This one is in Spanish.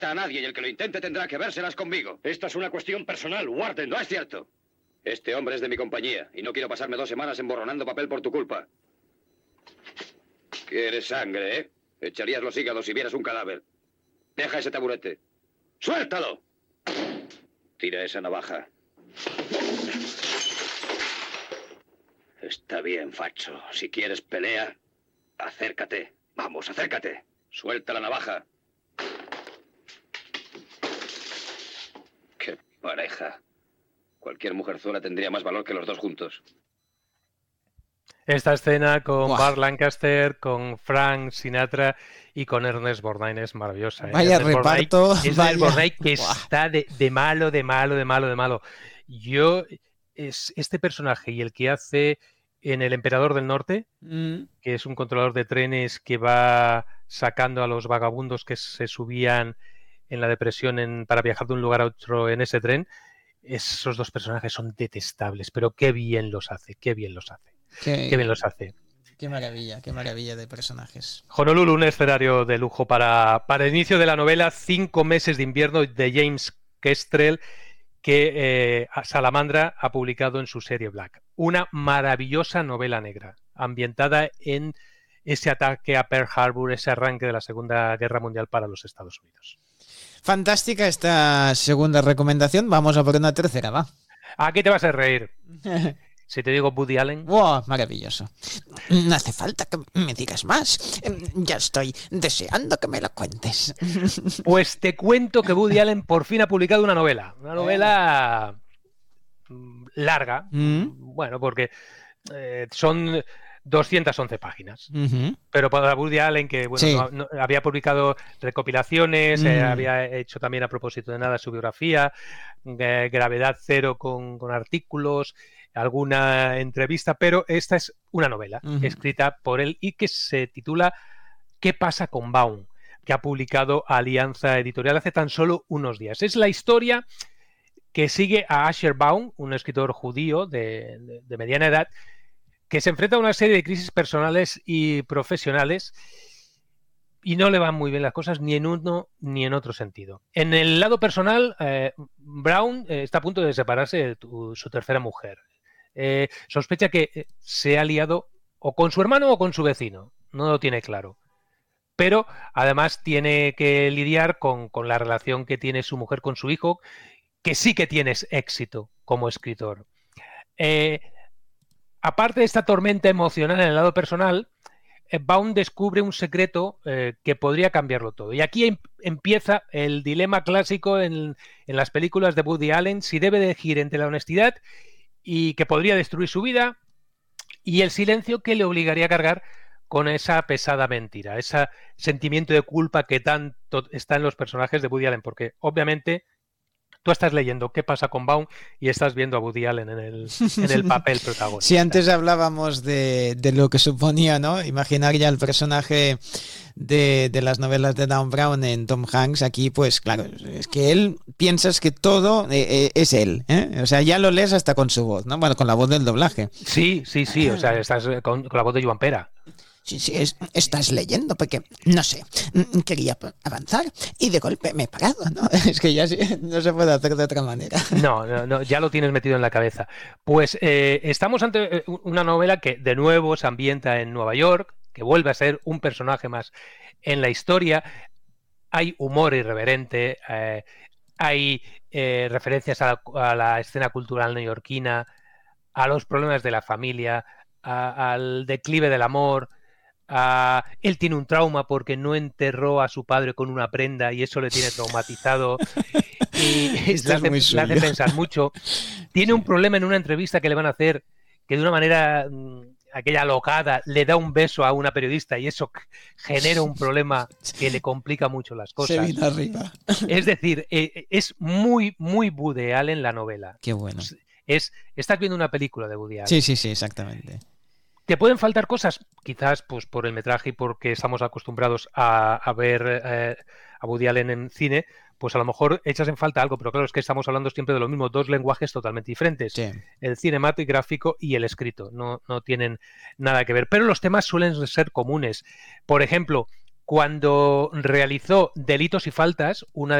a nadie y el que lo intente tendrá que vérselas conmigo. Esta es una cuestión personal, Warden. No es cierto. Este hombre es de mi compañía y no quiero pasarme 2 semanas emborronando papel por tu culpa. ¿Quieres sangre, eh? Echarías los hígados si vieras un cadáver. Deja ese taburete. ¡Suéltalo! Tira esa navaja. Está bien, facho. Si quieres pelea, acércate. Vamos, acércate. Suelta la navaja. ¡Qué pareja! Cualquier mujerzuela tendría más valor que los dos juntos. Esta escena con Burt Lancaster, con Frank Sinatra y con Ernest Borgnine es maravillosa. Vaya Ernest reparto. Borgnine, Ernest Borgnine que está de malo. Este personaje y el que hace en El Emperador del Norte, que es un controlador de trenes que va sacando a los vagabundos que se subían en la depresión para viajar de un lugar a otro en ese tren. Esos dos personajes son detestables, pero qué bien los hace. Qué bien los hace. Qué maravilla de personajes. Honolulu, un escenario de lujo para el inicio de la novela 5 meses de invierno de James Kestrel, que Salamandra ha publicado en su serie Black. Una maravillosa novela negra, ambientada en ese ataque a Pearl Harbor, ese arranque de la Segunda Guerra Mundial para los Estados Unidos. Fantástica esta segunda recomendación. Vamos a por una tercera, va. Aquí te vas a reír. Si te digo Woody Allen. ¡Wow! Maravilloso. No hace falta que me digas más. Ya estoy deseando que me lo cuentes. Pues te cuento que Woody Allen por fin ha publicado una novela. Una novela larga. Bueno, porque son 211 páginas. Pero para Woody Allen, que bueno, sí. no había publicado recopilaciones, había hecho también a propósito de nada su biografía, Gravedad Cero con artículos, alguna entrevista, pero esta es una novela escrita por él y que se titula ¿Qué pasa con Baum?, que ha publicado Alianza Editorial hace tan solo unos días. Es la historia que sigue a Asher Baum, un escritor judío de mediana edad, que se enfrenta a una serie de crisis personales y profesionales y no le van muy bien las cosas ni en uno ni en otro sentido. En el lado personal, Brown está a punto de separarse de su tercera mujer. Sospecha que se ha liado o con su hermano o con su vecino, no lo tiene claro. Pero además tiene que lidiar con la relación que tiene su mujer con su hijo, que sí que tiene éxito como escritor. Aparte de esta tormenta emocional en el lado personal, Baum descubre un secreto que podría cambiarlo todo. Y aquí empieza el dilema clásico en las películas de Woody Allen, si debe elegir entre la honestidad y que podría destruir su vida y el silencio que le obligaría a cargar con esa pesada mentira, ese sentimiento de culpa que tanto está en los personajes de Woody Allen, porque obviamente tú estás leyendo ¿Qué pasa con Baum? Y estás viendo a Woody Allen en el papel protagonista. Si antes hablábamos de lo que suponía, ¿no? Imaginar ya el personaje de las novelas de Dan Brown en Tom Hanks, aquí pues claro, es que él piensas que todo es él, ¿eh? O sea, ya lo lees hasta con su voz, ¿no? Bueno, con la voz del doblaje. Sí, o sea, estás con la voz de Joan Pera. Sí, estás leyendo porque, no sé, quería avanzar y de golpe me he parado, ¿no? Es que ya no se puede hacer de otra manera. No, ya lo tienes metido en la cabeza. Pues estamos ante una novela que de nuevo se ambienta en Nueva York, que vuelve a ser un personaje más en la historia. Hay humor irreverente, hay referencias a la escena cultural neoyorquina, a los problemas de la familia, al declive del amor. Él tiene un trauma porque no enterró a su padre con una prenda y eso le tiene traumatizado y le hace pensar mucho. Tiene un problema en una entrevista que le van a hacer, que de una manera aquella alocada le da un beso a una periodista y eso genera un problema que le complica mucho las cosas. Se vino arriba. Es decir, es muy, muy Woody Allen la novela. Qué bueno. Estás viendo una película de Woody Allen. Sí, exactamente. ¿Te pueden faltar cosas? Quizás pues por el metraje y porque estamos acostumbrados a ver a Woody Allen en cine, pues a lo mejor echas en falta algo, pero claro, es que estamos hablando siempre de lo mismo, dos lenguajes totalmente diferentes. Sí. El cinematográfico y el escrito, no tienen nada que ver, pero los temas suelen ser comunes. Por ejemplo, cuando realizó Delitos y Faltas, una